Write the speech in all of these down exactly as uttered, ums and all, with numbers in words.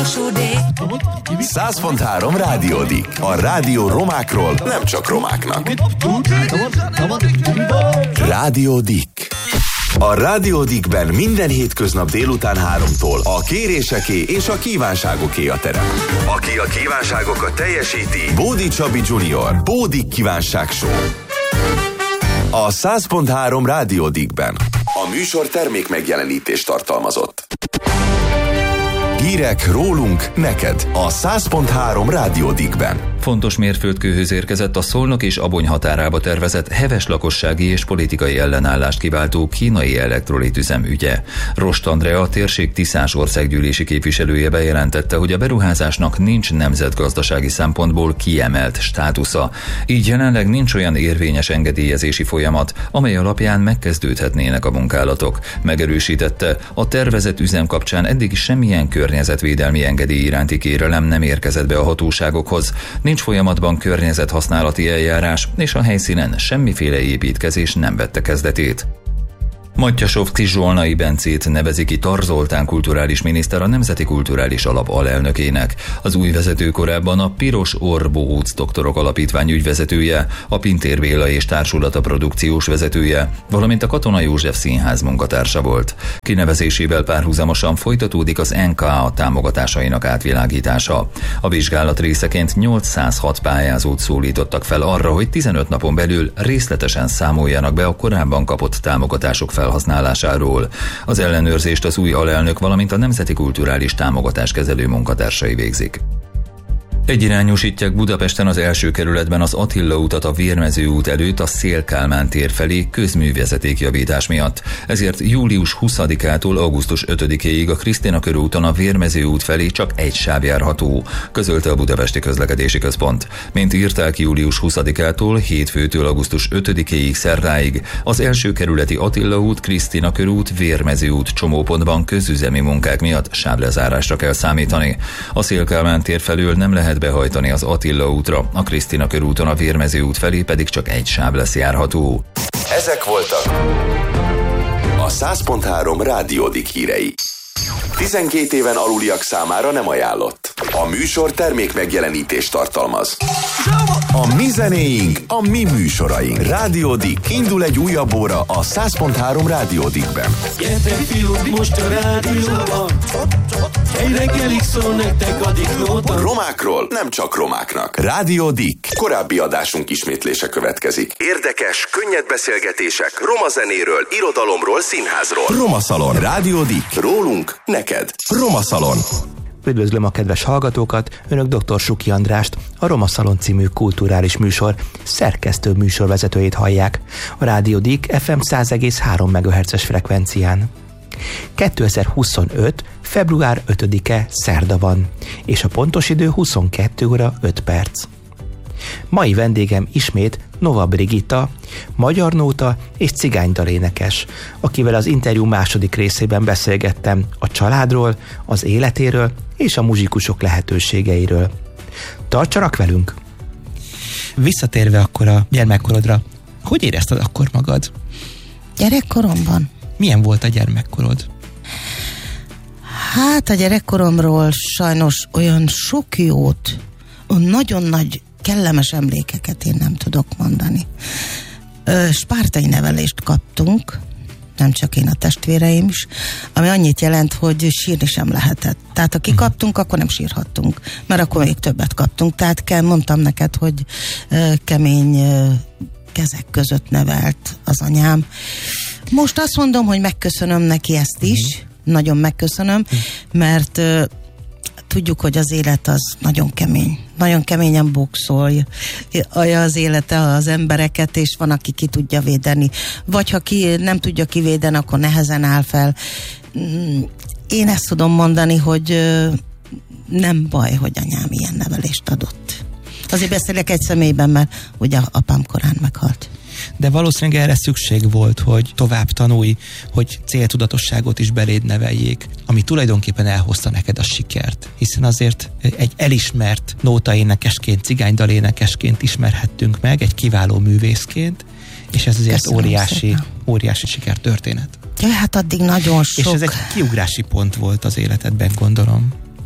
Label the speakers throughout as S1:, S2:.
S1: száz pont három Rádiódik. A rádió romákról, nem csak romáknak. Rádiódik. A Rádiódikben minden hétköznap délután háromtól a kéréseké és a kívánságoké a terem. Aki a kívánságokat teljesíti, Bódi Csabi junior Bódik Kívánság Show. A száz pont három Rádiódikben. A műsor termék megjelenítést tartalmazott. Hírek rólunk, neked a száz pont három Rádiódikben.
S2: Fontos mérföldkőhöz érkezett a Szolnok és Abony határába tervezett heves lakossági és politikai ellenállást kiváltó kínai elektrolitüzem ügye. Rost Andrea, a térség Tiszás országgyűlési képviselője bejelentette, hogy a beruházásnak nincs nemzetgazdasági szempontból kiemelt státusza. Így jelenleg nincs olyan érvényes engedélyezési folyamat, amely alapján megkezdődhetnének a munkálatok. Megerősítette, a tervezett üzem kapcsán eddig semmilyen környezetvédelmi engedély iránti kérelem nem érkezett be a hatóságokhoz. Nincs folyamatban környezethasználati eljárás, és a helyszínen semmiféle építkezés nem vette kezdetét. Mattyasovszky Zsolnai Bencét nevezi ki Tar Zoltán kulturális miniszter a Nemzeti Kulturális Alap alelnökének. Az új vezető korábban a Piros Orr Bohóc Doktorok Alapítvány ügyvezetője, a Pintér Béla és Társulata produkciós vezetője, valamint a Katona József Színház munkatársa volt. Kinevezésével párhuzamosan folytatódik az en ká á támogatásainak átvilágítása. A vizsgálat részeként nyolcszázhat pályázót szólítottak fel arra, hogy tizenöt napon belül részletesen számoljanak be a korábban kapott támogatások felhasználásáról. Az ellenőrzést az új alelnök, valamint a Nemzeti Kulturális Támogatás kezelő munkatársai végzik. Egyirányosítják Budapesten az első kerületben az Attila utat a Vérmező út előtt a Széll-Kálmán tér felé közművezetékjavítás miatt. Ezért július huszadikától augusztus ötödikéig a Krisztina körúton a Vérmező út felé csak egy sáv járható, közölte a Budapesti Közlekedési Központ. Mint írták, július huszadikától hétfőtől augusztus ötödikéig szerdáig az első kerületi Attila út, Krisztina körút, Vérmező út csomópontban közüzemi munkák miatt sávlezárásra kell számítani. A Széll-Kálmán tér felől nem lehet behajtani az Attila útra, a Krisztina körúton a Vérmező út felé pedig csak egy sáv lesz járható.
S1: Ezek voltak a száz pont három Rádiódik hírei. tizenkét éven aluliak számára nem ajánlott. A műsor termék megjelenítést tartalmaz. A mi zenéink, a mi műsoraink. Rádiódik. Indul egy újabb óra a száz pont három Rádiódikben.
S3: Gyertek fiúk, most a rádióban. Egy reggelig szól nektek a diklóta.
S1: Romákról, nem csak romáknak. Rádiódik. Korábbi adásunk ismétlése következik. Érdekes, könnyed beszélgetések roma zenéről, irodalomról, színházról. Roma Szalon. Rádiódik. Rólunk, neked. Roma Szalon.
S4: Üdvözlöm a kedves hallgatókat, Önök dr. Suki Andrást, a Roma Szalon című kulturális műsor szerkesztő műsorvezetőjét hallják a Rádiódik ef em száz egész három megahertzes frekvencián. kétezer-huszonöt. február ötödike szerda van, és a pontos idő huszonkettő óra öt perc. Mai vendégem ismét Nova Brigitta, magyar nóta és cigánydalénekes, akivel az interjú második részében beszélgettem a családról, az életéről és a muzsikusok lehetőségeiről. Tartsanak velünk! Visszatérve akkor a gyermekkorodra, hogy érezted akkor magad?
S5: Gyerekkoromban?
S4: Milyen volt a gyermekkorod?
S5: Hát a gyerekkoromról sajnos olyan sok jót, nagyon nagy kellemes emlékeket én nem tudok mondani. Spártai nevelést kaptunk, nem csak én, a testvéreim is, ami annyit jelent, hogy sírni sem lehetett. Tehát ha kikaptunk, akkor nem sírhattunk, mert akkor még többet kaptunk. Tehát kell, mondtam neked, hogy kemény kezek között nevelt az anyám. Most azt mondom, hogy megköszönöm neki ezt is, nagyon megköszönöm, mert tudjuk, hogy az élet az nagyon kemény. Nagyon keményen boxolja az élete az embereket, és van, aki ki tudja védeni. Vagy ha ki nem tudja kivédeni, akkor nehezen áll fel. Én ezt tudom mondani, hogy nem baj, hogy anyám ilyen nevelést adott. Azért beszélek egy személyben, mert ugye apám korán meghalt.
S4: De valószínűleg erre szükség volt, hogy tovább tanulj, hogy céltudatosságot is beléd neveljék, ami tulajdonképpen elhozta neked a sikert. Hiszen azért egy elismert nótaénekesként, cigánydalénekesként ismerhettünk meg, egy kiváló művészként, és ez azért
S5: Köszönöm
S4: óriási,
S5: szépen.
S4: óriási sikertörténet.
S5: Ja, hát addig nagyon sok.
S4: És ez egy kiugrási pont volt az életedben, gondolom.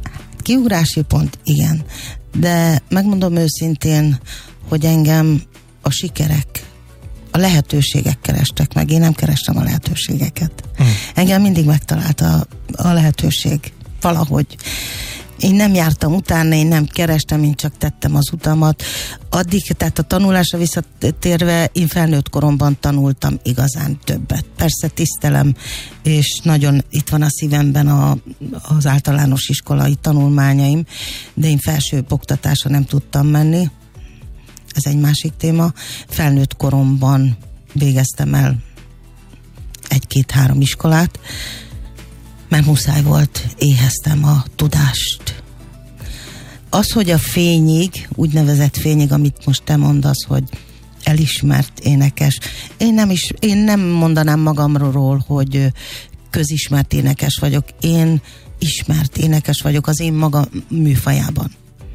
S5: kiugrási pont, igen. De megmondom őszintén, hogy engem a sikerek, a lehetőségek kerestek meg. Én nem kerestem a lehetőségeket. Hmm. Engem mindig megtalálta a, a lehetőség. Valahogy. Én nem jártam utána, én nem kerestem, én csak tettem az utamat. Addig, tehát a tanulásra visszatérve, én felnőtt koromban tanultam igazán többet. Persze tisztelem, és nagyon itt van a szívemben a, az általános iskolai tanulmányaim, de én felsőbb oktatásra nem tudtam menni. Ez egy másik téma. Felnőtt koromban végeztem el egy-két-három iskolát, mert muszáj volt, éheztem a tudást. Az, hogy a fényig, úgynevezett fényig, amit most te mondasz, hogy elismert énekes, én nem, is, én nem mondanám magamról, hogy közismert énekes vagyok, én ismert énekes vagyok az én maga műfajában.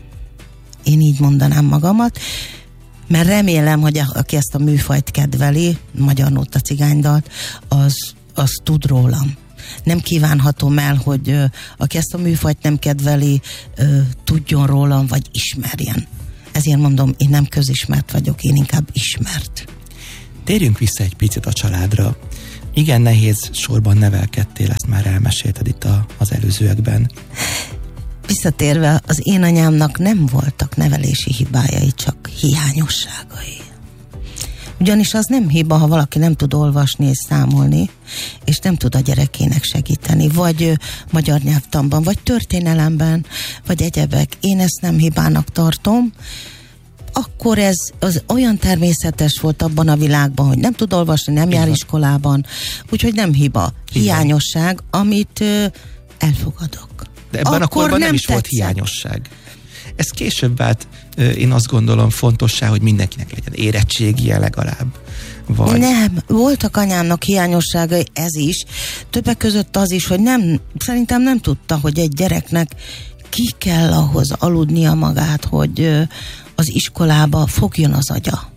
S5: Én így mondanám magamat, mert remélem, hogy aki ezt a műfajt kedveli, magyar nóta cigánydalt, az, az tud rólam. Nem kívánhatom el, hogy ö, aki ezt a műfajt nem kedveli, ö, tudjon rólam, vagy ismerjen. Ezért mondom, én nem közismert vagyok, én inkább ismert.
S4: Térjünk vissza egy picit a családra. Igen nehéz sorban nevelkedtél, ezt már elmesélted itt a, az előzőekben.
S5: Visszatérve, az én anyámnak nem voltak nevelési hibájai, csak hiányosságai. Ugyanis az nem hiba, ha valaki nem tud olvasni és számolni, és nem tud a gyerekének segíteni, vagy ö, magyar nyelvtanban, vagy történelemben, vagy egyebek. Én ezt nem hibának tartom. Akkor ez az olyan természetes volt abban a világban, hogy nem tud olvasni, nem jár iskolában, úgyhogy nem hiba. Hiányosság, amit ö, elfogadok.
S4: De ebben akkor a korban nem, nem is tetszett. Volt hiányosság. Ez később vált, én azt gondolom, fontossá, hogy mindenkinek legyen érettségie legalább. Vagy...
S5: Nem, voltak anyámnak hiányosságai, ez is. Többek között az is, hogy nem, szerintem nem tudta, hogy egy gyereknek ki kell ahhoz aludnia magát, hogy az iskolába fogjon az agya.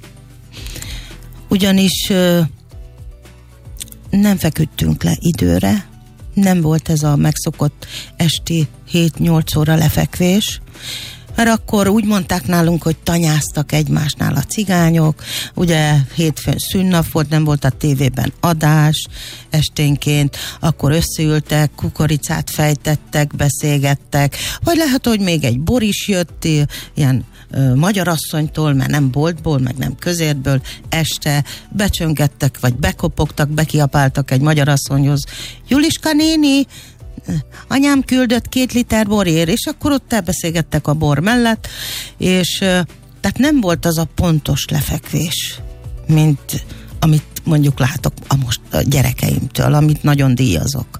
S5: Ugyanis nem feküdtünk le időre, nem volt ez a megszokott esti hét-nyolc óra lefekvés, mert akkor úgy mondták nálunk, hogy tanyáztak egymásnál a cigányok, ugye hétfőn szünnap volt, nem volt a tévében adás esténként, akkor összeültek, kukoricát fejtettek, beszélgettek, vagy lehet, hogy még egy bor is jött, ilyen ö, magyarasszonytól, mert nem boltból, meg nem közértből, este becsöngettek, vagy bekopogtak, bekiabáltak egy magyarasszonyhoz, Juliska néni, anyám küldött két liter borért, és akkor ott elbeszélgettek a bor mellett, és tehát nem volt az a pontos lefekvés, mint amit mondjuk látok a most a gyerekeimtől, amit nagyon díjazok.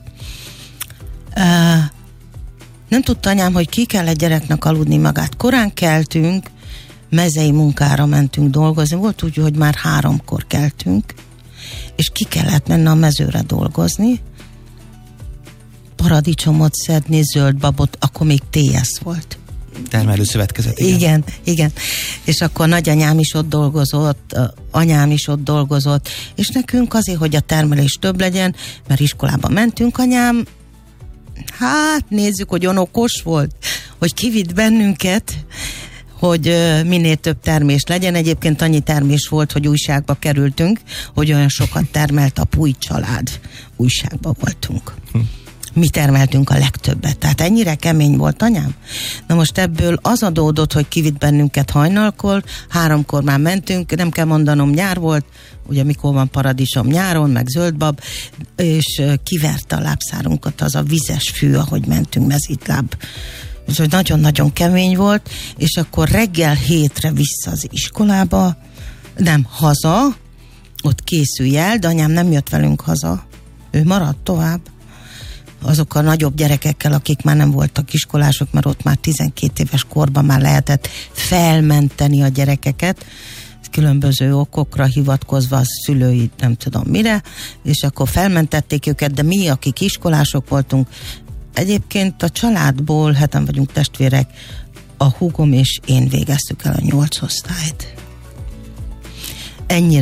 S5: Nem tudta anyám, hogy ki kell egy gyereknek aludni magát. Korán keltünk, mezei munkára mentünk dolgozni, volt úgy, hogy már háromkor keltünk, és ki kellett menni a mezőre dolgozni, paradicsomot szedni, zöld babot, akkor még té es volt.
S4: Termelőszövetkezet, igen.
S5: Igen, igen. És akkor nagyanyám is ott dolgozott, anyám is ott dolgozott, és nekünk azért, hogy a termelés több legyen, mert iskolába mentünk, anyám, hát nézzük, hogy olyan okos volt, hogy kivitt bennünket, hogy minél több termés legyen. Egyébként annyi termés volt, hogy újságba kerültünk, hogy olyan sokat termelt a Puy család. Újságba voltunk. Hm. Mi termeltünk a legtöbbet. Tehát ennyire kemény volt anyám. Na most ebből az adódott, hogy kivitt bennünket hajnalkor, háromkor már mentünk, nem kell mondanom, nyár volt, ugye mikor van paradicsom nyáron, meg zöldbab, és kiverte a lábszárunkat az a vizes fű, ahogy mentünk, mezítláb. Úgyhogy nagyon-nagyon kemény volt, és akkor reggel hétre vissza az iskolába, nem haza, ott készülj el, de anyám nem jött velünk haza. Ő maradt tovább. Azokkal a nagyobb gyerekekkel, akik már nem voltak iskolások, mert ott már tizenkét éves korban már lehetett felmenteni a gyerekeket, különböző okokra hivatkozva, a szülői nem tudom mire, és akkor felmentették őket, de mi, akik iskolások voltunk, egyébként a családból, heten vagyunk testvérek, a húgom és én végeztük el a nyolc osztályt. Ennyire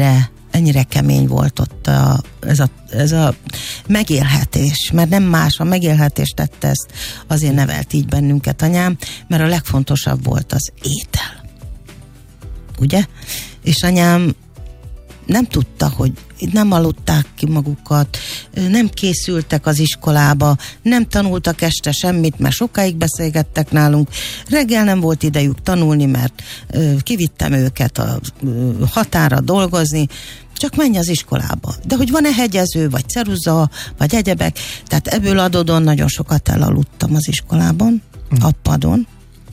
S5: ennyire kemény volt ott a, ez, a, ez a megélhetés, mert nem más, a megélhetés tette ezt, azért nevelt így bennünket anyám, mert a legfontosabb volt az étel. Ugye? És anyám nem tudta, hogy nem aludták ki magukat, nem készültek az iskolába, nem tanultak este semmit, mert sokáig beszélgettek nálunk. Reggel nem volt idejük tanulni, mert ö, kivittem őket a ö, határa dolgozni, csak menj az iskolába. De hogy van-e hegyező, vagy ceruza, vagy egyebek, tehát ebből adódóan nagyon sokat elaludtam az iskolában, mm. a padon.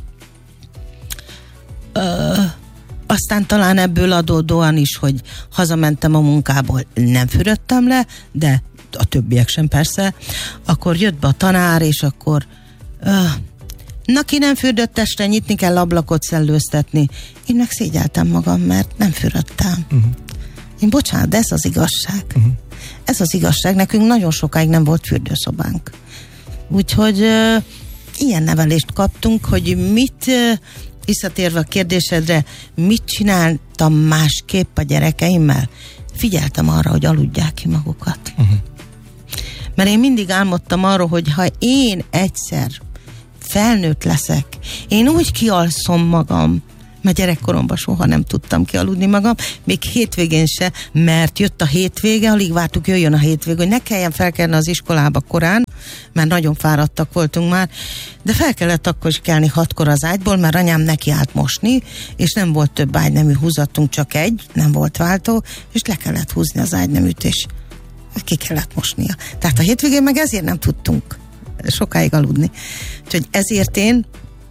S5: Ö, Aztán talán ebből adódóan is, hogy hazamentem a munkából, nem fürödtem le, de a többiek sem persze, akkor jött be a tanár, és akkor uh, na ki nem fürdött este, nyitni kell ablakot szellőztetni. Én meg szégyeltem magam, mert nem fürödtem. Uh-huh. Én bocsánat, de ez az igazság. Uh-huh. Ez az igazság. Nekünk nagyon sokáig nem volt fürdőszobánk. Úgyhogy uh, ilyen nevelést kaptunk, hogy mit... Uh, visszatérve a kérdésedre, mit csináltam másképp a gyerekeimmel? Figyeltem arra, hogy aludják ki magukat. Uh-huh. Mert én mindig álmodtam arról, hogy ha én egyszer felnőtt leszek, én úgy kialszom magam, mert gyerekkoromban soha nem tudtam kialudni magam, még hétvégén se, mert jött a hétvége, alig vártuk, jöjjön a hétvége, hogy ne kelljen felkelni az iskolába korán, mert nagyon fáradtak voltunk már, de fel kellett akkor is kelni hatkor az ágyból, mert anyám neki állt mosni, és nem volt több ágynemű húzatunk, csak egy, nem volt váltó, és le kellett húzni az ágyneműt, és ki kellett mosnia. Tehát a hétvégén meg ezért nem tudtunk sokáig aludni. Úgyhogy ezért én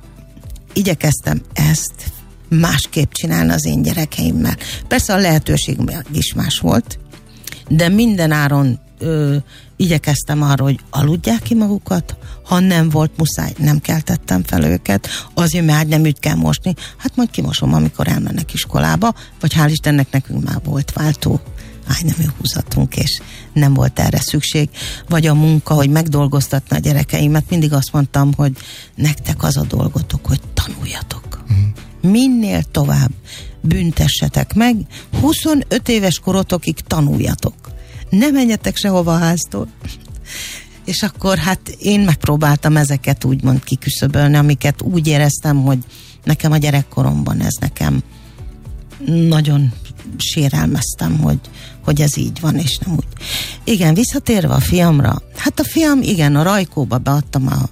S5: igyekeztem ezt másképp csinálni az én gyerekeimmel. Persze a lehetőség is más volt, de minden áron ö, igyekeztem arra, hogy aludják ki magukat, ha nem volt muszáj, nem keltettem fel őket, azért, mert ágyneműt kell mosni, hát majd kimosom, amikor elmennek iskolába, vagy hál' Istennek nekünk már volt váltó ágynemű húzatunk, és nem volt erre szükség, vagy a munka, hogy megdolgoztatna a gyerekeimet, mindig azt mondtam, hogy nektek az a dolgotok, hogy tanuljatok. Mm. Minél tovább büntessetek meg, huszonöt éves korotokig tanuljatok. Ne menjetek sehova a háztól. És akkor hát én megpróbáltam ezeket úgymond kiküszöbölni, amiket úgy éreztem, hogy nekem a gyerekkoromban ez nekem nagyon sérelmeztem, hogy, hogy ez így van, és nem úgy. Igen, visszatérve a fiamra, hát a fiam, igen, a Rajkóba beadtam a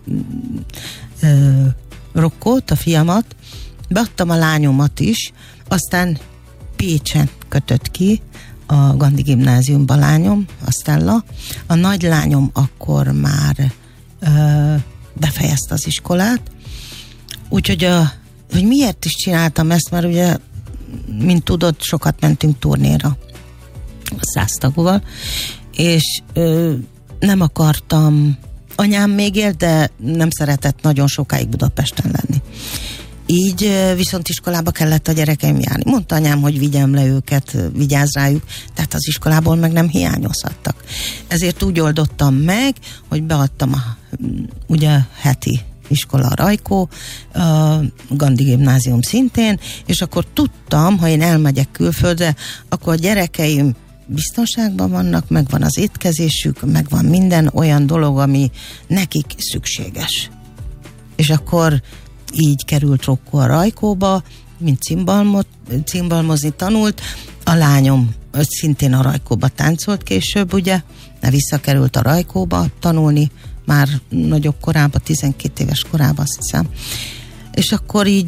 S5: ö, Rokkót, a fiamat, beadtam a lányomat is, aztán Pécsen kötött ki a Gandhi gimnáziumba lányom, a Stella. A nagy lányom akkor már ö, befejezte az iskolát, úgyhogy a, hogy miért is csináltam ezt, mert ugye, mint tudod, sokat mentünk turnéra a száztagúval, és ö, nem akartam, anyám még élt, de nem szeretett nagyon sokáig Budapesten lenni. Így viszont iskolába kellett a gyerekeim járni. Mondta anyám, hogy vigyem le őket, vigyázz rájuk, tehát az iskolából meg nem hiányozhattak. Ezért úgy oldottam meg, hogy beadtam a ugye heti iskola a Rajkó, a Gandhi gimnázium szintén, és akkor tudtam, ha én elmegyek külföldre, akkor a gyerekeim biztonságban vannak, megvan az étkezésük, megvan minden olyan dolog, ami nekik szükséges. És akkor így került Rokkó a Rajkóba, mint cimbalmot, cimbalmozni tanult. A lányom szintén a Rajkóba táncolt később, ugye, de visszakerült a Rajkóba tanulni, már nagyobb korában, tizenkét éves korában, azt hiszem. És akkor így,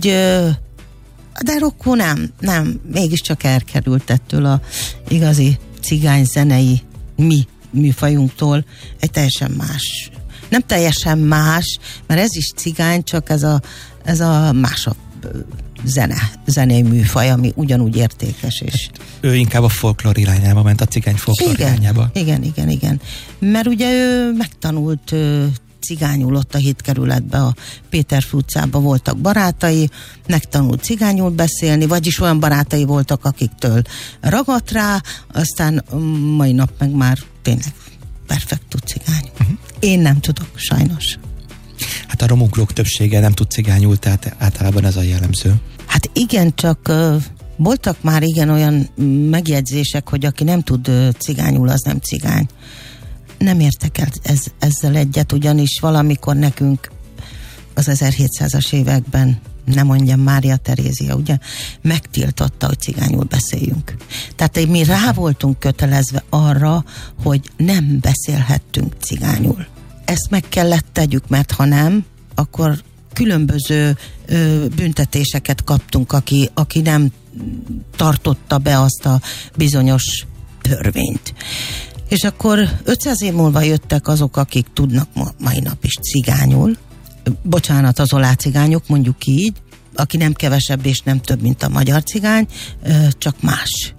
S5: de Rokkó nem, nem, mégiscsak elkerült ettől a igazi cigány zenei mi műfajunktól egy teljesen más, nem teljesen más, mert ez is cigány, csak ez a, ez a másabb zene, zenei műfaj, ami ugyanúgy értékes. És
S4: ő inkább a folklór irányába ment, a cigány folklór
S5: igen,
S4: irányába.
S5: Igen, igen, igen. Mert ugye ő megtanult ő, cigányul ott a hitkerületben, a Péterfi utcában voltak barátai, megtanult cigányul beszélni, vagyis olyan barátai voltak, akiktől ragadt rá, aztán mai nap meg már tényleg perfekt tud cigányul. Uh-huh. Én nem tudok, sajnos.
S4: Hát a romugrók többsége nem tud cigányul, tehát általában ez a jellemző.
S5: Hát igen, csak uh, Voltak már igen olyan megjegyzések, hogy aki nem tud cigányul, az nem cigány. Nem értek el ez, ezzel egyet, ugyanis valamikor nekünk az ezerhétszázas években, nem mondjam, Mária Terézia, ugye, megtiltotta, hogy cigányul beszéljünk. Tehát mi rá voltunk kötelezve arra, hogy nem beszélhettünk cigányul. Ezt meg kellett tegyük, mert ha nem, akkor különböző ö, büntetéseket kaptunk, aki, aki nem tartotta be azt a bizonyos törvényt. És akkor ötszáz év múlva jöttek azok, akik tudnak ma, mai nap is cigányul. Bocsánat, az olá cigányok, mondjuk így, aki nem kevesebb és nem több, mint a magyar cigány, csak más.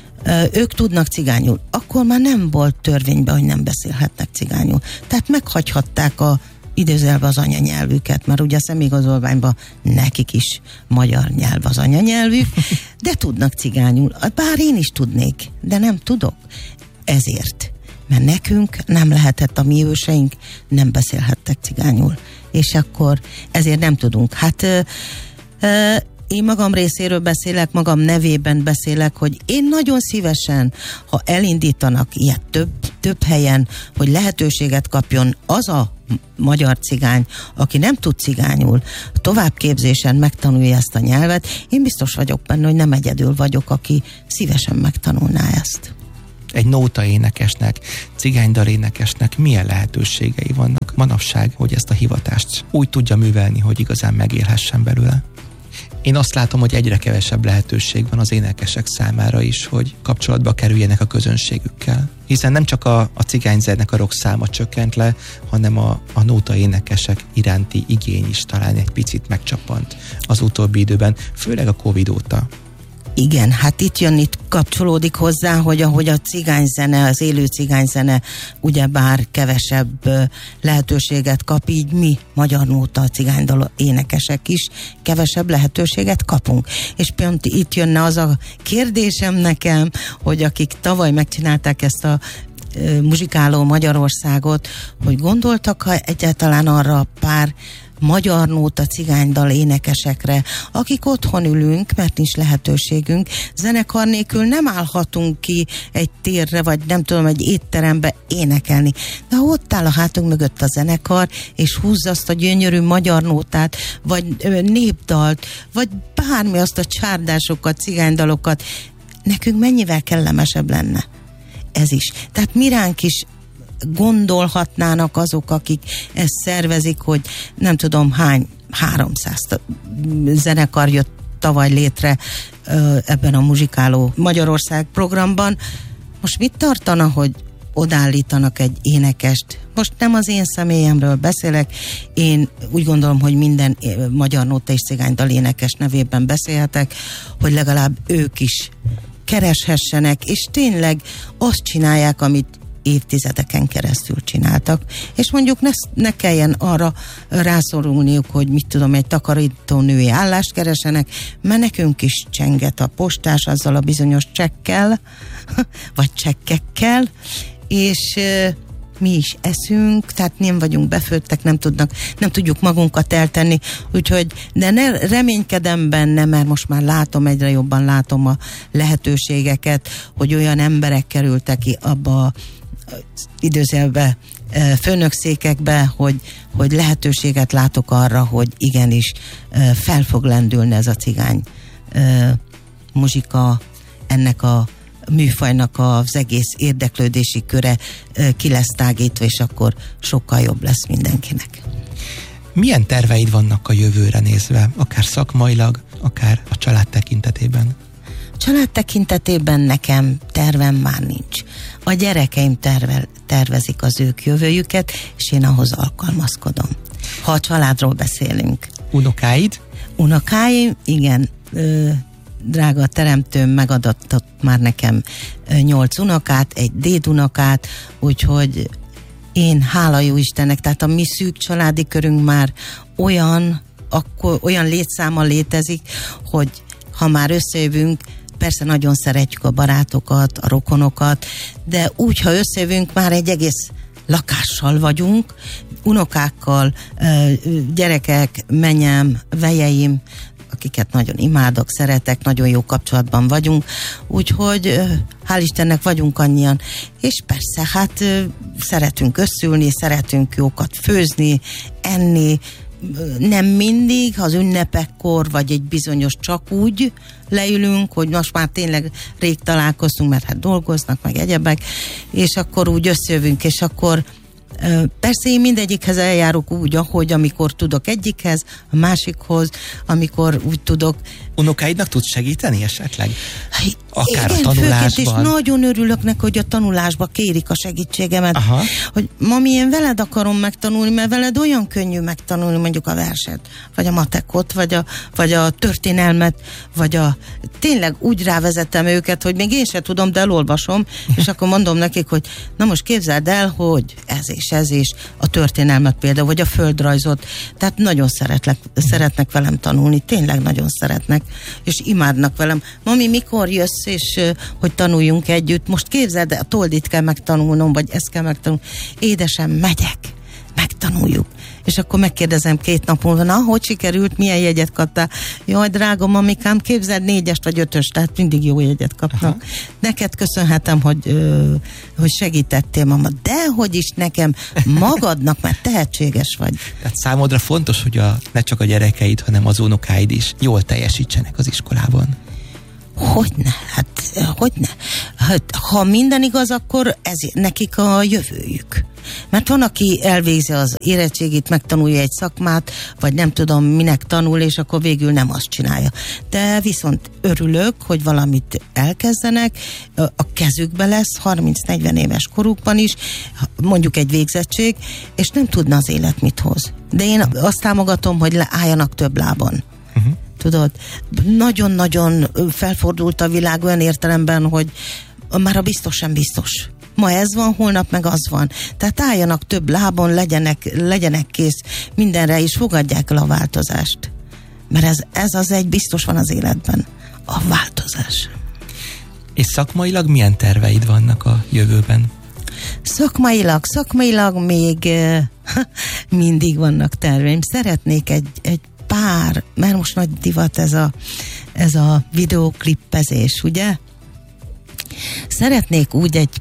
S5: Ők tudnak cigányul. Akkor már nem volt törvényben, hogy nem beszélhetnek cigányul. Tehát meghagyhatták a idézőjelben az anyanyelvüket, mert ugye a személyigazolványban nekik is magyar nyelv az anyanyelvük, de tudnak cigányul. Bár én is tudnék, de nem tudok. Ezért. Mert nekünk nem lehetett, a mi őseink nem beszélhettek cigányul. És akkor ezért nem tudunk. Hát ö, ö, én magam részéről beszélek, magam nevében beszélek, hogy én nagyon szívesen, ha elindítanak ilyet több, több helyen, hogy lehetőséget kapjon az a magyar cigány, aki nem tud cigányul, továbbképzésen megtanulja ezt a nyelvet, én biztos vagyok benne, hogy nem egyedül vagyok, aki szívesen megtanulná ezt.
S4: Egy nóta énekesnek, cigánydal énekesnek milyen lehetőségei vannak manapság, hogy ezt a hivatást úgy tudja művelni, hogy igazán megélhessen belőle? Én azt látom, hogy egyre kevesebb lehetőség van az énekesek számára is, hogy kapcsolatba kerüljenek a közönségükkel. Hiszen nem csak a, a cigányzenekar száma csökkent le, hanem a, a nóta énekesek iránti igény is talán egy picit megcsappant az utóbbi időben, főleg a Covid óta.
S5: Igen, hát itt jön, itt kapcsolódik hozzá, hogy ahogy a cigányzene, az élő cigányzene ugyebár kevesebb lehetőséget kap, így mi magyar nóta cigánydal énekesek is kevesebb lehetőséget kapunk. És pont itt jönne az a kérdésem nekem, hogy akik tavaly megcsinálták ezt a muzsikáló Magyarországot, hogy gondoltak-ha egyáltalán arra pár magyar nóta cigánydal énekesekre, akik otthon ülünk, mert nincs lehetőségünk, zenekar nélkül nem állhatunk ki egy térre, vagy nem tudom, egy étterembe énekelni. De ha ott áll a hátunk mögött a zenekar, és húzza azt a gyönyörű magyar nótát, vagy népdalt, vagy bármi, azt a csárdásokat, cigánydalokat, nekünk mennyivel kellemesebb lenne ez is. Tehát miránk is gondolhatnának azok, akik ezt szervezik, hogy nem tudom hány, háromszáz zenekar jött tavaly létre ebben a muzsikáló Magyarország programban. Most mit tartana, hogy odállítanak egy énekest? Most nem az én személyemről beszélek, én úgy gondolom, hogy minden magyar nóta és cigánydal énekes nevében beszélhetek, hogy legalább ők is kereshessenek, és tényleg azt csinálják, amit évtizedeken keresztül csináltak, és mondjuk ne, ne kelljen arra rászorulniuk, hogy mit tudom, egy takarítónői állást keresenek, mert nekünk is csenget a postás azzal a bizonyos csekkel, vagy csekkekkel, és mi is eszünk, tehát nem vagyunk befőttek, nem tudnak, nem tudjuk magunkat eltenni, úgyhogy, de ne reménykedem benne, mert most már látom, egyre jobban látom a lehetőségeket, hogy olyan emberek kerültek ki abba a időzélbe, főnökszékekbe, hogy, hogy lehetőséget látok arra, hogy igenis fel fog lendülni ez a cigány muzsika, ennek a műfajnak az egész érdeklődési köre ki lesz tágítva, és akkor sokkal jobb lesz mindenkinek.
S4: Milyen terveid vannak a jövőre nézve, akár szakmailag, akár a család tekintetében?
S5: A család tekintetében nekem tervem már nincs. A gyerekeim tervel, tervezik az ők jövőjüket, és én ahhoz alkalmazkodom. Ha a családról beszélünk.
S4: Unokáid?
S5: Unokáim, igen. Ö, drága teremtőm megadott már nekem nyolc unokát, egy dédunokát, úgyhogy én hála jó Istennek, tehát a mi szűk családi körünk már olyan, akkor olyan létszáma létezik, hogy ha már összejövünk, persze nagyon szeretjük a barátokat, a rokonokat, de úgy, ha összejövünk, már egy egész lakással vagyunk, unokákkal, gyerekek, menyem, vejeim, akiket nagyon imádok, szeretek, nagyon jó kapcsolatban vagyunk, úgyhogy hál' Istennek vagyunk annyian, és persze, hát szeretünk összülni, szeretünk jókat főzni, enni, nem mindig, az ünnepekkor, vagy egy bizonyos csak úgy leülünk, hogy most már tényleg rég találkoztunk, mert hát dolgoznak, meg egyebek, és akkor úgy összejövünk, és akkor persze én mindegyikhez eljárok úgy, ahogy amikor tudok egyikhez, a másikhoz, amikor úgy tudok.
S4: Unokáidnak tudsz segíteni esetleg? Akár
S5: igen,
S4: a tanulásban?
S5: Főként, és nagyon örülök neki, hogy a tanulásba kérik a segítségemet.
S4: Aha.
S5: Hogy mami, én veled akarom megtanulni, mert veled olyan könnyű megtanulni mondjuk a verset, vagy a matekot, vagy a, vagy a történelmet, vagy a... Tényleg úgy rávezetem őket, hogy még én se tudom, de elolvasom, és akkor mondom nekik, hogy na most képzeld el, hogy ez és ez és a történelmet például, vagy a földrajzot. Tehát nagyon szeretlek, szeretnek velem tanulni, tényleg nagyon szeretnek, és imádnak velem. Mami, mikor jössz, és uh, hogy tanuljunk együtt? Most képzeld, a toldit kell megtanulnom, vagy ezt kell megtanulnom. Édesem, megyek, megtanuljuk. És akkor megkérdezem két nap múlva, na, hogy sikerült, milyen jegyet kaptál? Jaj, drága mamikám, képzeld, négyest vagy ötöst, tehát mindig jó jegyet kapnak. Aha. Neked köszönhetem, hogy, ö, hogy segítettél, mama, de hogy is nekem magadnak, mert tehetséges vagy.
S4: Tehát számodra fontos, hogy a, ne csak a gyerekeid, hanem az unokáid is jól teljesítsenek az iskolában.
S5: Hogyne, hát hogyne. Hát, ha minden igaz, akkor ez nekik a jövőjük. Mert van, aki elvégzi az érettségit, megtanulja egy szakmát, vagy nem tudom, minek tanul, és akkor végül nem azt csinálja. De viszont örülök, hogy valamit elkezdenek, a kezükbe lesz harminc-negyven éves korukban is, mondjuk egy végzettség, és nem tudna az élet mit hoz. De én azt támogatom, hogy álljanak több lábon. Uh-huh. Tudod, nagyon-nagyon felfordult a világ olyan értelemben, hogy már a biztos sem biztos. Ma ez van, holnap meg az van. Tehát álljanak több lábon, legyenek, legyenek kész mindenre, és fogadják el a változást. Mert ez, ez az egy biztos van az életben. A változás.
S4: És szakmailag milyen terveid vannak a jövőben?
S5: Szakmailag, szakmailag még mindig vannak terveim. Szeretnék egy, egy pár, mert most nagy divat ez a, ez a videóklippezés, ugye? Szeretnék úgy egy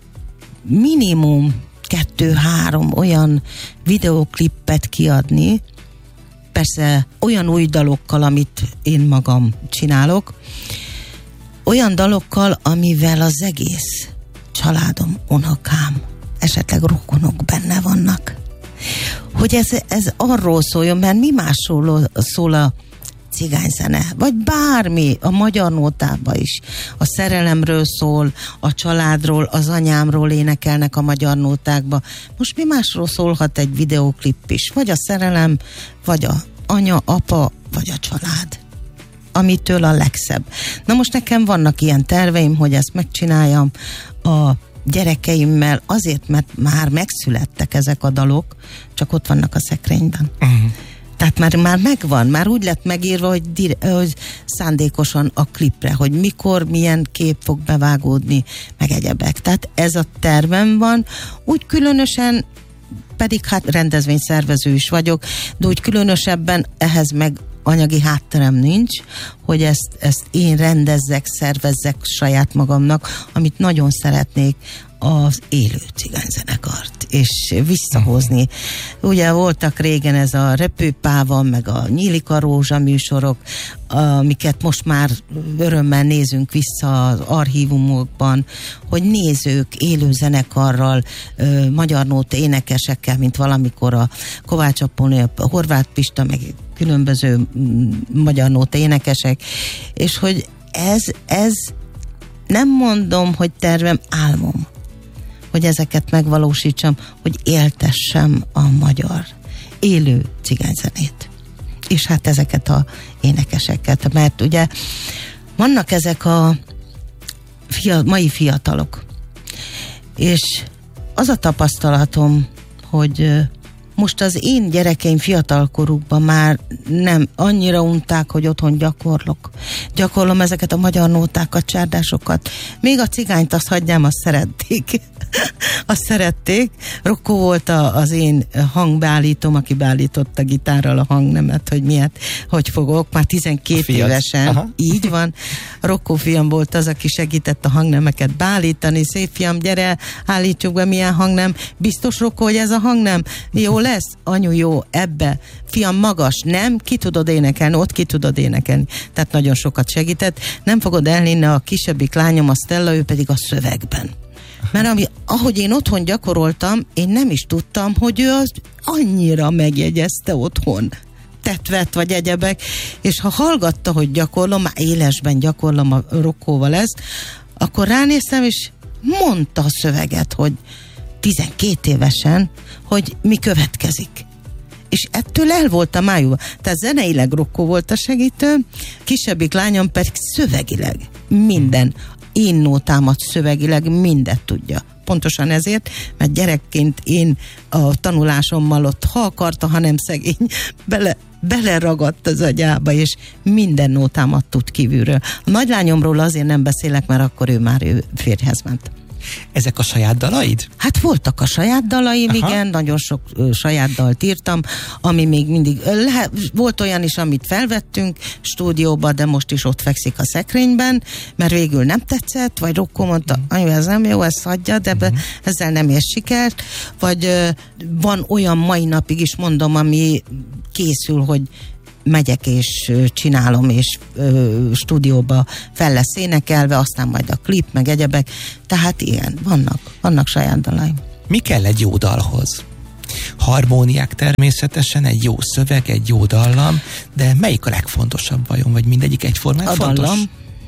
S5: minimum kettő-három olyan videóklippet kiadni, persze olyan új dalokkal, amit én magam csinálok, olyan dalokkal, amivel az egész családom, unokám, esetleg rokonok benne vannak. Hogy ez, ez arról szóljon, mert mi másról szól a cigányzene, vagy bármi, a magyar nótában is. A szerelemről szól, a családról, az anyámról énekelnek a magyar nótákba. Most mi másról szólhat egy videóklip is? Vagy a szerelem, vagy a anya, apa, vagy a család. Amitől a legszebb. Na most nekem vannak ilyen terveim, hogy ezt megcsináljam a gyerekeimmel, azért, mert már megszülettek ezek a dalok, csak ott vannak a szekrényben. Uh-huh. Tehát már, már megvan, már úgy lett megírva, hogy, dire, hogy szándékosan a klipre, hogy mikor, milyen kép fog bevágódni, meg egyebek. Tehát ez a tervem van, úgy különösen, pedig hát rendezvényszervező is vagyok, de úgy különösebben ehhez meg anyagi hátterem nincs, hogy ezt, ezt én rendezzek, szervezzek saját magamnak, amit nagyon szeretnék, az élő cigányzenekart, és visszahozni. Ugye voltak régen ez a Repőpáva, meg a Nyílik a rózsa műsorok, amiket most már örömmel nézünk vissza az archívumokban, hogy nézők élő zenekarral, magyar nóta énekesekkel, mint valamikor a Kovács Apolónia, a Horváth Pista, meg különböző magyar nóta énekesek, és hogy ez, ez nem mondom, hogy tervem, álmom, hogy ezeket megvalósítsam, hogy éltessem a magyar élő cigányzenét. És hát ezeket a énekeseket, mert ugye vannak ezek a fia, mai fiatalok, és az a tapasztalatom, hogy most az én gyerekeim fiatalkorukban már nem annyira unták, hogy otthon gyakorlok. Gyakorlom ezeket a magyar nótákat, csárdásokat. Még a cigányt azt hagyjám, azt szerették. Azt szerették. Rokko volt a, az én hangbeállítom, aki beállította gitárral a hangnemet, hogy miért, hogy fogok. Már tizenkét évesen. Aha. Így van. Rokko fiam volt az, aki segített a hangnemeket beállítani. Szép fiam, gyere, állítjuk be, milyen hangnem. Biztos, Rokko, hogy ez a hangnem jó lesz? Anyu, jó, ebbe. Fiam, magas, nem? Ki tudod énekelni? Ott ki tudod énekelni. Tehát nagyon sokat segített. Nem fogod elhinni, a kisebbik lányom, a Stella, ő pedig a szövegben. Mert ami, ahogy én otthon gyakoroltam, én nem is tudtam, hogy ő az annyira megjegyezte otthon. Tetvet vagy egyebek, és ha hallgatta, hogy gyakorlom, már élesben gyakorlom a Rokkóval ezt, akkor ránéztem, és mondta a szöveget, hogy tizenkét évesen, hogy mi következik. És ettől el volt a májúva. Tehát zeneileg Rokkó volt a segítő, kisebbik lányom pedig szövegileg minden. Én nótámat szövegileg mindet tudja. Pontosan ezért, mert gyerekként én a tanulásommal ott, ha akarta, ha nem szegény, bele, beleragadt az agyába, és minden nótámat tud kívülről. A nagylányomról azért nem beszélek, mert akkor ő már ő férjhez ment.
S4: Ezek a saját dalaid?
S5: Hát voltak a saját dalaim, aha. Igen, nagyon sok ö, saját dalt írtam, ami még mindig, ö, lehet, volt olyan is, amit felvettünk stúdióba, de most is ott fekszik a szekrényben, mert végül nem tetszett, vagy Rokko mondta, mm. anyu, ez nem jó, ezt hagyja, de be, mm. ezzel nem ér sikert, vagy ö, van olyan mai napig is mondom, ami készül, hogy megyek és csinálom, és ö, stúdióba fel lesz énekelve, aztán majd a klip, meg egyebek. Tehát ilyen, vannak, vannak saját dalaim.
S4: Mi kell egy jó dalhoz? Harmóniák természetesen, egy jó szöveg, egy jó dallam, de melyik a legfontosabb vajon? Vagy mindegyik egyformán
S5: a
S4: fontos?
S5: Dallam,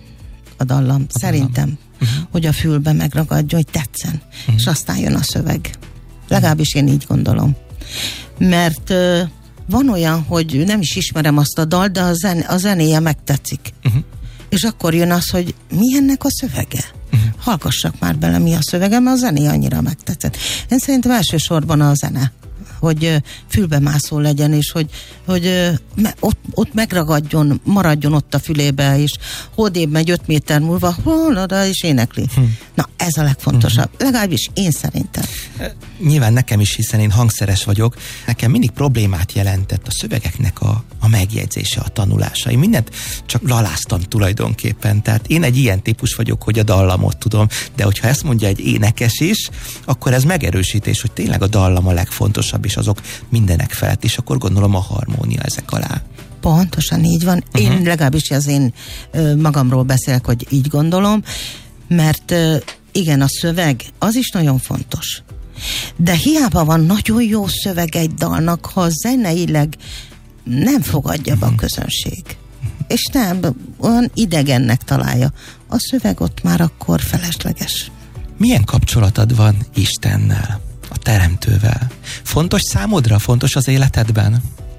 S5: a dallam, a szerintem, dallam. Uh-huh. hogy a fülbe megragadjon, hogy tetszen, uh-huh. és aztán jön a szöveg. Legalábbis én így gondolom. Mert ö, van olyan, hogy nem is ismerem azt a dalt, de a, zen, a zenéje megtetszik. Uh-huh. És akkor jön az, hogy mi ennek a szövege? Uh-huh. Hallgassak már bele, mi a szövege, mert a zené annyira megtetszett. Én szerintem elsősorban a zene, hogy fülbemászó legyen, és hogy, hogy ott, ott megragadjon, maradjon ott a fülébe, és hodébb megy öt méter múlva, hol oda is énekli. Hm. Na, ez a legfontosabb. Hm. Legalábbis én szerintem.
S4: Nyilván nekem is, hiszen én hangszeres vagyok. Nekem mindig problémát jelentett a szövegeknek a, a megjegyzése, a tanulása. Én mindent csak laláztam tulajdonképpen. Tehát én egy ilyen típus vagyok, hogy a dallamot tudom, de hogyha ezt mondja egy énekes is, akkor ez megerősítés, hogy tényleg a dallam a legfontosabb, és azok mindenek felett, és akkor gondolom a harmónia ezek alá.
S5: Pontosan így van. Én uh-huh. legalábbis az én ö, magamról beszélek, hogy így gondolom, mert ö, igen, a szöveg az is nagyon fontos. De hiába van nagyon jó szöveg egy dalnak, ha zeneileg nem fogadja be uh-huh. a közönség. Uh-huh. És nem, olyan idegennek találja. A szöveg ott már akkor felesleges.
S4: Milyen kapcsolatod van Istennel? A Teremtővel. Fontos számodra? Fontos az életedben?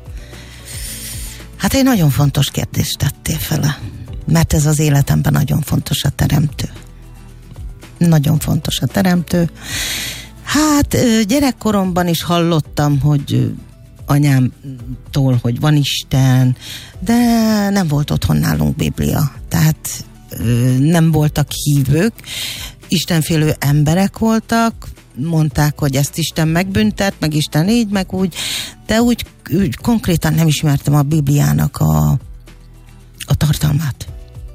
S5: Hát egy nagyon fontos kérdést tettél fel, mert ez az életemben nagyon fontos a Teremtő. Nagyon fontos a Teremtő. Hát gyerekkoromban is hallottam, hogy anyámtól, hogy van Isten, de nem volt otthon nálunk Biblia. Tehát nem voltak hívők, istenfélő emberek voltak, mondták, hogy ezt Isten megbüntet, meg Isten így, meg úgy, de úgy, úgy konkrétan nem ismertem a Bibliának a, a tartalmát.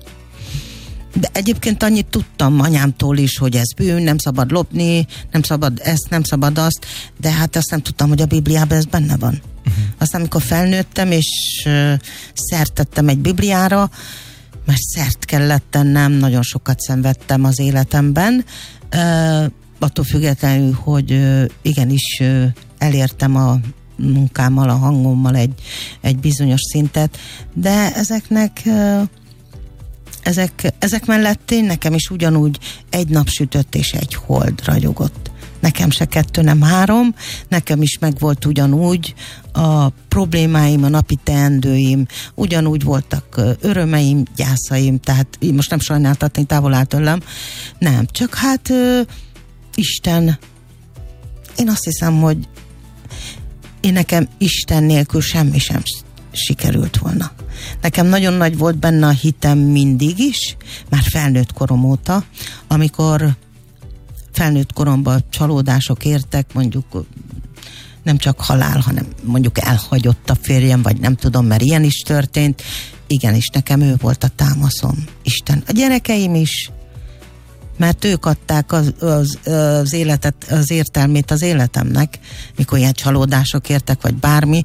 S5: De egyébként annyit tudtam anyámtól is, hogy ez bűn, nem szabad lopni, nem szabad ezt, nem szabad azt, de hát azt nem tudtam, hogy a Bibliában ez benne van. Uh-huh. Aztán amikor felnőttem, és uh, szert tettem egy Bibliára, mert szert kellett tennem, nagyon sokat szenvedtem az életemben, uh, attól függetlenül, hogy uh, igenis uh, elértem a munkámmal, a hangommal egy, egy bizonyos szintet, de ezeknek uh, ezek, ezek mellett én nekem is ugyanúgy egy nap sütött és egy hold ragyogott. Nekem se kettő, nem három, nekem is megvolt ugyanúgy a problémáim, a napi teendőim, ugyanúgy voltak örömeim, gyászaim, tehát most nem sajnáltatni, távol áll tőlem, nem, csak hát uh, Isten, én azt hiszem, hogy én nekem Isten nélkül semmi sem sikerült volna. Nekem nagyon nagy volt benne a hitem mindig is, már felnőtt korom óta, amikor felnőtt koromban csalódások értek, mondjuk nem csak halál, hanem mondjuk elhagyott a férjem, vagy nem tudom, mert ilyen is történt. Igenis, nekem ő volt a támaszom, Isten. A gyerekeim is, mert ők adták az, az, az életet, az értelmét az életemnek, mikor ilyen csalódások értek, vagy bármi,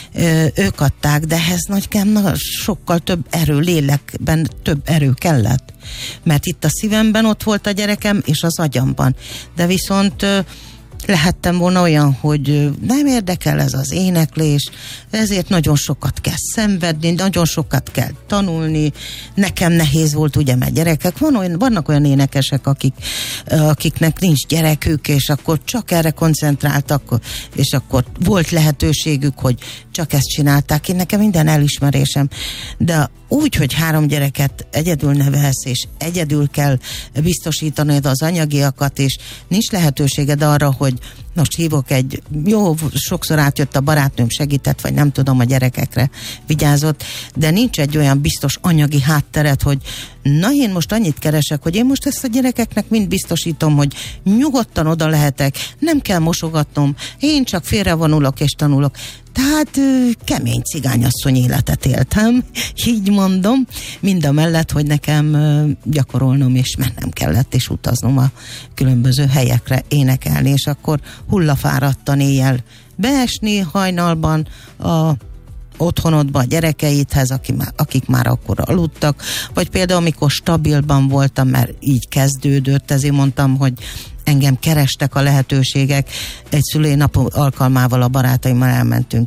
S5: ők adták, de ehhez nekem sokkal több erő, lélekben több erő kellett. Mert itt a szívemben ott volt a gyerekem, és az agyamban. De viszont lehettem volna olyan, hogy nem érdekel ez az éneklés, ezért nagyon sokat kell szenvedni, nagyon sokat kell tanulni. Nekem nehéz volt, ugye, mert gyerekek, van olyan, vannak olyan énekesek, akik, akiknek nincs gyerekük, és akkor csak erre koncentráltak, és akkor volt lehetőségük, hogy csak ezt csinálták. Én nekem minden elismerésem, de úgy, hogy három gyereket egyedül nevelsz, és egyedül kell biztosítanod az anyagiakat, és nincs lehetőséged arra, hogy most hívok egy, jó, sokszor átjött a barátnőm, segített, vagy nem tudom, a gyerekekre vigyázott, de nincs egy olyan biztos anyagi hátteret, hogy na, én most annyit keresek, hogy én most ezt a gyerekeknek mind biztosítom, hogy nyugodtan oda lehetek, nem kell mosogatnom, én csak félrevonulok és tanulok. Tehát kemény cigányasszony életet éltem, így mondom, mind a mellett, hogy nekem gyakorolnom és mennem kellett, és utaznom a különböző helyekre énekelni, és akkor hullafáradtan éjjel beesni hajnalban a otthonodba a gyerekeidhez, akik már, akik már akkor aludtak, vagy például amikor stabilban voltam, mert így kezdődött, ezért mondtam, hogy engem kerestek a lehetőségek. Egy szülőnap alkalmával a barátaimmal elmentünk